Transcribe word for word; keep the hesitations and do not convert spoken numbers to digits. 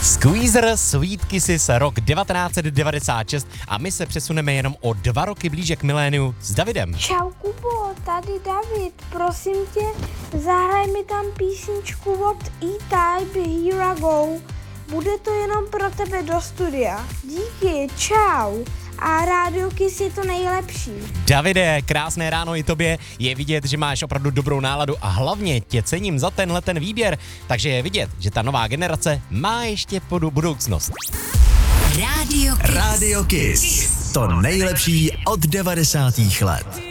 Squeezer, Sweet Kisses, rok devatenáct set devadesát šest a my se přesuneme jenom o dva roky blíže k miléniu s Davidem. Čau Kubo, tady David, prosím tě, zahraj mi tam písničku od E-Type, Here I Go. Bude to jenom pro tebe do studia. Díky, čau. A Radio Kiss je to nejlepší. Davide, krásné ráno i tobě. Je vidět, že máš opravdu dobrou náladu a hlavně tě cením za tenhle ten výběr. Takže je vidět, že ta nová generace má ještě podu budoucnost. Radio Kiss. Radio Kiss. To nejlepší od devadesátých let.